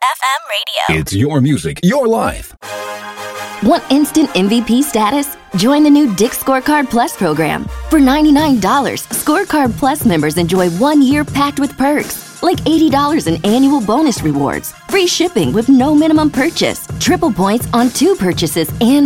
FM radio. It's your music, your life. Want instant MVP status? Join the new Dick's Scorecard Plus program. For $99, Scorecard Plus members enjoy 1 year packed with perks, like $80 in annual bonus rewards, free shipping with no minimum purchase, triple points on 2 purchases, and